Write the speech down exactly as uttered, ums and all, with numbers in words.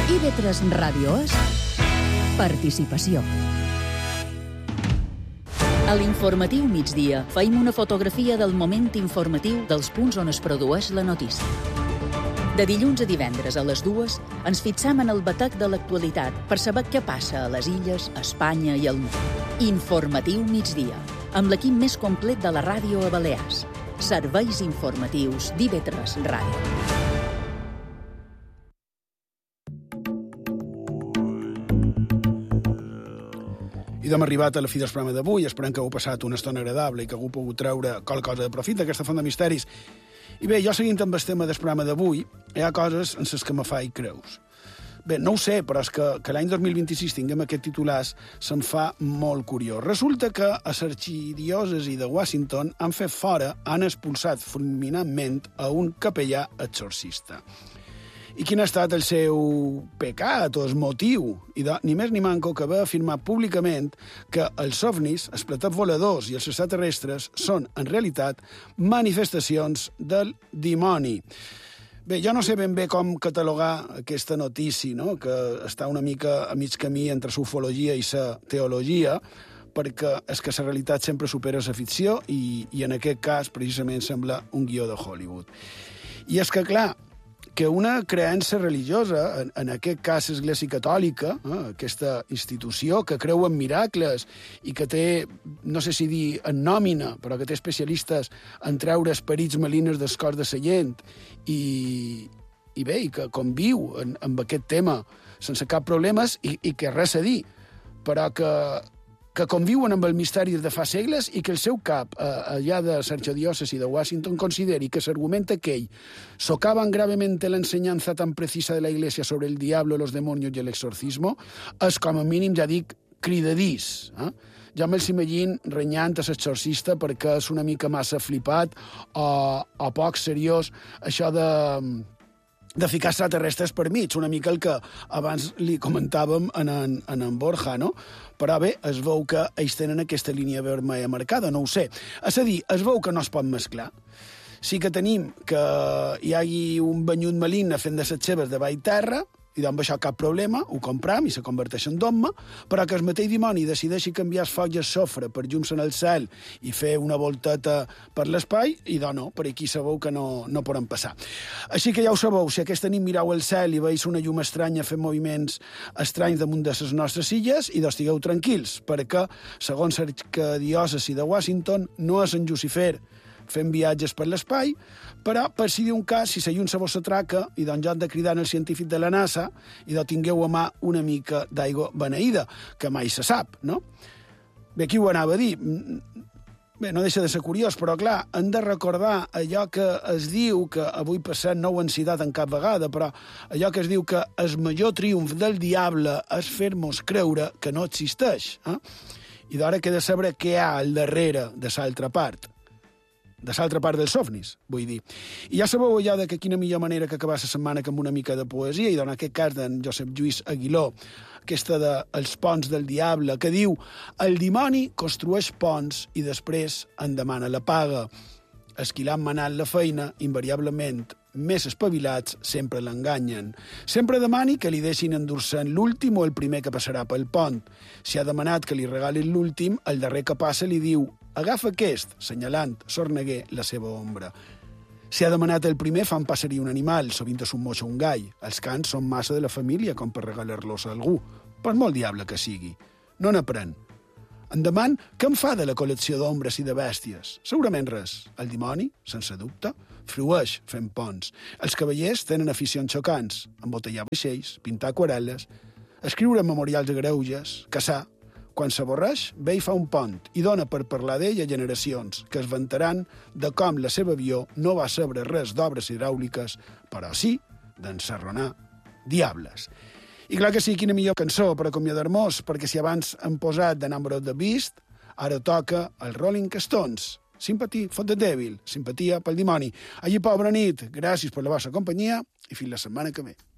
I V tres Ràdio és participació. A l'informatiu migdia feim una fotografia del moment informatiu dels punts on es produeix la notícia. De dilluns a divendres a les dues ens fixam en el batec de l'actualitat per saber què passa a les illes, a Espanya i al món. Informatiu migdia, amb l'equip més complet de la ràdio a Balears. Serveis informatius d'I V tres Ràdio. I hem arribat a la fi del programa d'avui. Esperem que heu passat una estona agradable i que hagueu pogut treure qualque cosa de profit d'aquesta font de misteris. I bé, jo seguint amb el tema del programa d'avui, hi ha coses en les que me faig creus. Bé, no ho sé, però és que, que l'any dos mil vint-i-sis tinguem aquest titulars se'm fa molt curiós. Resulta que a l'arxidiòcesi de Washington han fet fora, han expulsat fulminantment a un capellà exorcista. I quin ha estat el seu pecat o el motiu? I de, ni més ni manco que haver afirmat públicament que els ovnis, els platats voladors i els extraterrestres són, en realitat, manifestacions del dimoni. Bé, jo no sé ben bé com catalogar aquesta notícia, no? Que està una mica a mig camí entre la ufologia i la teologia, perquè és que la realitat sempre supera la ficció i, i en aquest cas, precisament, sembla un guió de Hollywood. I és que, clar, que una creença religiosa, en, en aquest cas l'Església Catòlica, eh, aquesta institució que creu en miracles i que té, no sé si dir en nòmina, però que té especialistes en treure esperits malignes del cos de la gent i, i bé, i que conviu en, amb aquest tema sense cap problemes i, i que res a dir, però que que conviuen amb el misteri de fa segles i que el seu cap, eh, allà de l'arxidiòcesi de Washington, consideri que l'argument aquell socavan gravemente la enseñanza tan precisa de la Iglesia sobre el diablo, los demonios y el exorcismo, és com a mínim, ja dic, cridadís. Eh? Ja me'ls imagino renyant a l'exorcista perquè és una mica massa flipat o, o poc seriós això de de ficar extraterrestres per mig, una mica el que abans li comentàvem en en, en, en Borja, no? Però bé, es veu que ells tenen aquesta línia vermella marcada, no ho sé. És a dir, es veu que no es pot mesclar. Sí que tenim que hi hagi un banyut maligne fent de les seves de baix terra, i doncs això cap problema, ho compram i se converteix en dogma, però que el mateix dimoni decideixi canviar els focs i el sofre per llums en el cel i fer una volteta per l'espai, i doncs no, per aquí sabeu que no, no poden passar. Així que ja ho sabeu, si aquesta nit mireu el cel i veus una llum estranya fent moviments estranys damunt de les nostres illes, i doncs estigueu tranquils, perquè, segons l'arxidiòcesi de Washington, no és en Llucifer fent viatges per l'espai, però per si d'un cas, si la llum se vos atraca, i doncs joc de cridar el científic de la NASA, i doncs tingueu a mà una mica d'aigua beneïda, que mai se sap, no? Bé, qui ho anava a dir? Bé, no deixa de ser curiós, però clar, hem de recordar allò que es diu, que avui passat no ho han citat en cap vegada, però allò que es diu que el major triomf del diable és fer-nos creure que no existeix. Eh? I d'ara queda saber què hi ha al darrere de l'altra part. de l'altra part dels ovnis, vull dir. I ja sabeu allò de que quina millor manera que acabar la setmana que amb una mica de poesia, i en aquest cas d'en Josep Lluís Aguiló, aquesta de Els ponts del diable, que diu: el dimoni construeix ponts i després en demana la paga. Els qui l'han manat la feina, invariablement més espavilats, sempre l'enganyen. Sempre demani que li deixin endur-se'n l'últim o el primer que passarà pel pont. Si ha demanat que li regalin l'últim, el darrer que passa li diu: agafa aquest, senyalant, sorneguer, la seva ombra. Si ha demanat el primer, fan passaria un animal, sovint és un moix o un gall. Els cans són massa de la família com per regalar-los a algú, per molt diable que sigui. No n'aprèn. Endeman, què en fa de la col·lecció d'ombres i de bèsties? Segurament res. El dimoni, sense dubte, frueix fent ponts. Els cavallers tenen aficions xocants, embotellar vaixells, pintar aquarel·les, escriure memorials de greuges, caçar. Quan s'avorreix, ve i fa un pont i dona per parlar d'ell a generacions que es vantaran de com la seva avió no va saber res d'obres hidràuliques, però sí d'ensarronar diables. I clar que sí, quina millor cançó per acomiadar-nos, perquè si abans hem posat The Number of the Beast, ara toca el Rolling Stones. Simpatia for the Devil, simpatia pel dimoni. Allí, pobra nit, gràcies per la vostra companyia i fins la setmana que ve.